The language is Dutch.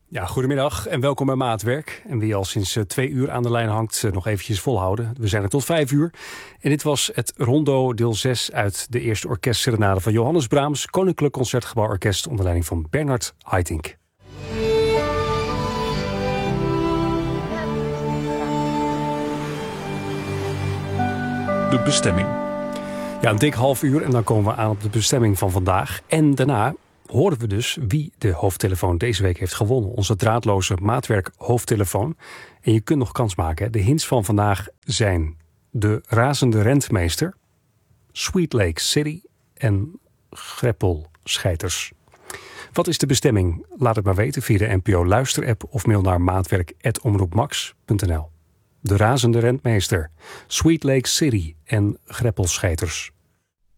Ja, goedemiddag en welkom bij Maatwerk. En wie al sinds 2 uur aan de lijn hangt, nog eventjes volhouden. We zijn er tot 5 uur. En dit was het Rondo deel 6 uit de eerste orkestserenade van Johannes Brahms, Koninklijk Concertgebouw Orkest onder leiding van Bernard Haitink. De bestemming. Ja, een dik half uur en dan komen we aan op de bestemming van vandaag. En daarna horen we dus wie de hoofdtelefoon deze week heeft gewonnen. Onze draadloze Maatwerk hoofdtelefoon. En je kunt nog kans maken. De hints van vandaag zijn de razende rentmeester, Sweet Lake City en greppelscheiters. Wat is de bestemming? Laat het maar weten via de NPO luisterapp of mail naar maatwerk@omroepmax.nl. De razende rentmeester, Sweet Lake City en greppelscheiters.